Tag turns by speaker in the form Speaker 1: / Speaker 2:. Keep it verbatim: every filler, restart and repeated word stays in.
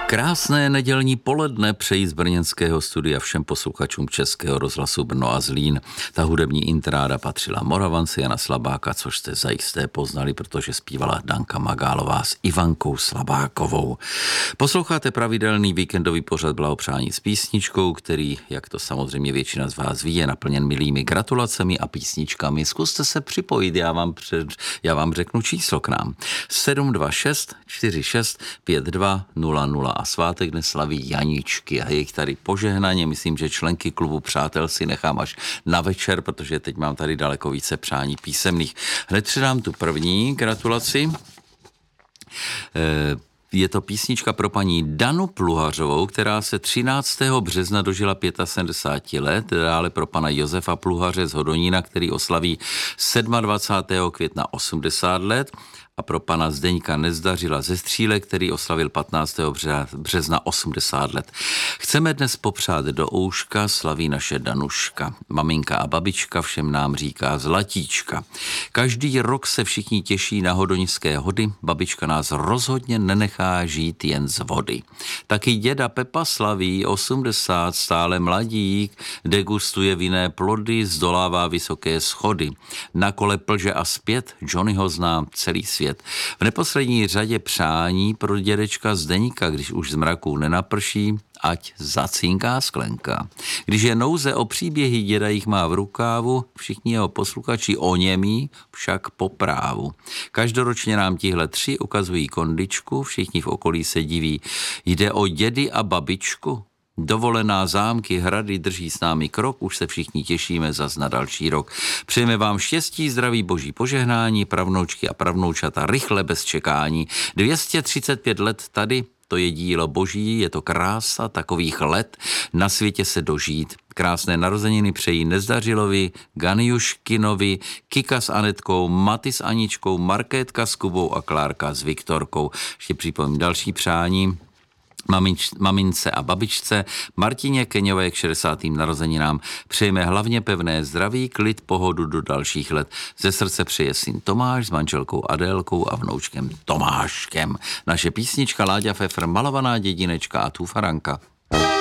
Speaker 1: Krásné nedělní poledne přeji z brněnského studia všem posluchačům Českého rozhlasu Brno a Zlín. Ta hudební intráda patřila Moravance Jana Slabáka, což jste zajisté poznali, protože zpívala Danka Magálová s Ivankou Slabákovou. Posloucháte pravidelný víkendový pořad Blahopřání s písničkou, který, jak to samozřejmě většina z vás ví, je naplněn milými gratulacemi a písničkami. Zkuste se připojit, já vám, před, já vám řeknu číslo k nám. sedm dva šest čtyři šest pět dva nula nula a svátek dnes slaví Janičky a je jich tady požehnaně. Myslím, že členky klubu Přátel si nechám až na večer, protože teď mám tady daleko více přání písemných. Hned předám tu první gratulaci. Je to písnička pro paní Danu Pluhařovou, která se třináctého března dožila sedmdesáti pěti let, dále pro pana Josefa Pluhaře z Hodonína, který oslaví dvacátého sedmého května osmdesát let, a pro pana Zdeňka Nezdařila ze Stříle, který oslavil patnáctého března osmdesát let. Chceme dnes popřát do ouška, slaví naše Danuška. Maminka a babička všem nám říká zlatíčka. Každý rok se všichni těší na hodoňské hody, babička nás rozhodně nenechá žít jen z vody. Taky děda Pepa slaví osmdesát, stále mladík, degustuje vinné plody, zdolává vysoké schody. Na kole plže a zpět, Johnny ho zná celý svět. V neposlední řadě přání pro dědečka Zdeňka, když už z mraků nenaprší, ať zacínká sklenka. Když je nouze o příběhy, děda jich má v rukávu, všichni jeho posluchači oněmí, však po právu. Každoročně nám tihle tři ukazují kondičku, všichni v okolí se diví. Jde o dědy a babičku? Dovolená, zámky, hrady drží s námi krok, už se všichni těšíme zas na další rok. Přejeme vám štěstí, zdraví, boží požehnání, pravnoučky a pravnoučata rychle bez čekání. dvě stě třicet pět let tady, to je dílo boží, je to krása takových let na světě se dožít. Krásné narozeniny přejí Nezdařilovi, Ganiuškinovi, Kika s Anetkou, Maty s Aničkou, Markétka s Kubou a Klárka s Viktorkou. Ještě připomím další přání. Maminč, mamince a babičce Martině Keňové k šedesátým narozeninám přejeme hlavně pevné zdraví, klid, pohodu do dalších let. Ze srdce přeje syn Tomáš s manželkou Adélkou a vnoučkem Tomáškem. Naše písnička Láďa Fefr, Malovaná dědinečka a Tufaranka.